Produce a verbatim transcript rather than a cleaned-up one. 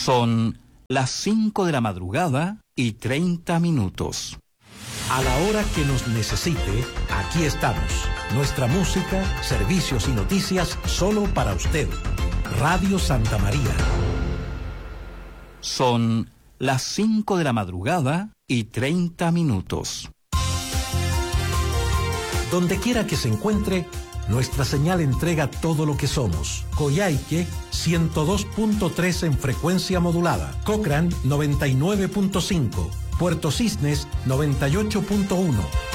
Son las cinco de la madrugada y treinta minutos. A la hora que nos necesite, aquí estamos. Nuestra música, servicios y noticias solo para usted. Radio Santa María. Son las cinco de la madrugada y treinta minutos. Donde quiera que se encuentre, nuestra señal entrega todo lo que somos. Coyhaique, ciento dos punto tres en frecuencia modulada. Cochrane, noventa y nueve punto cinco. Puerto Cisnes, noventa y ocho punto uno.